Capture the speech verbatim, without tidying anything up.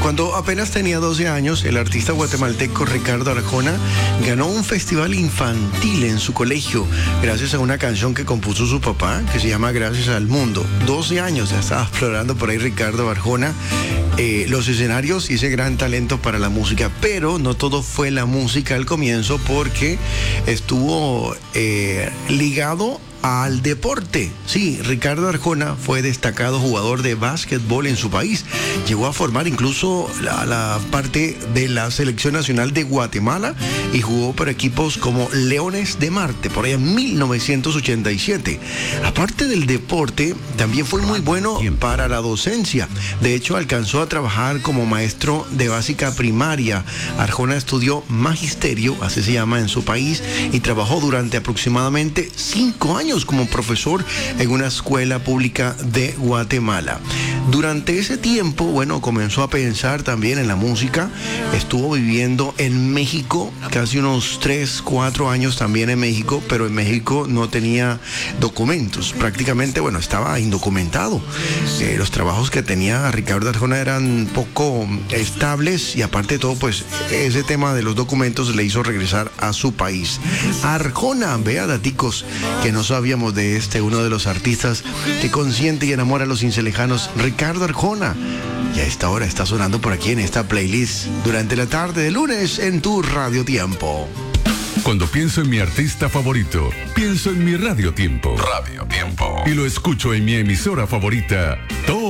Cuando apenas tenía doce años, el artista guatemalteco Ricardo Arjona ganó un festival infantil en su colegio gracias a una canción que compuso su papá que se llama Gracias al Mundo. doce años ya estaba explorando por ahí Ricardo Arjona eh, los escenarios y ese gran talento para la música, pero no todo fue la música al comienzo porque estuvo eh, ligado al deporte. Sí, Ricardo Arjona fue destacado jugador de básquetbol en su país. Llegó a formar incluso la, la parte de la selección nacional de Guatemala y jugó para equipos como Leones de Marte, por ahí en mil novecientos ochenta y siete. Aparte del deporte, también fue muy bueno para la docencia. De hecho, alcanzó a trabajar como maestro de básica primaria. Arjona estudió magisterio, así se llama en su país, y trabajó durante aproximadamente cinco años como profesor en una escuela pública de Guatemala. Durante ese tiempo, bueno, comenzó a pensar también en la música. Estuvo viviendo en México casi unos tres, cuatro años también en México, pero en México no tenía documentos. Prácticamente, bueno, estaba indocumentado. Eh, los trabajos que tenía Ricardo Arjona eran poco estables y aparte de todo, pues ese tema de los documentos le hizo regresar a su país. Arjona, vea daticos que no sabíamos de este, uno de los artistas que consiente y enamora a los cincelejanos, Ricardo Arjona. Y a esta hora está sonando por aquí en esta playlist durante la tarde de lunes en tu Radio Tiempo. Cuando pienso en mi artista favorito, pienso en mi Radio Tiempo. Radio Tiempo. Y lo escucho en mi emisora favorita, todo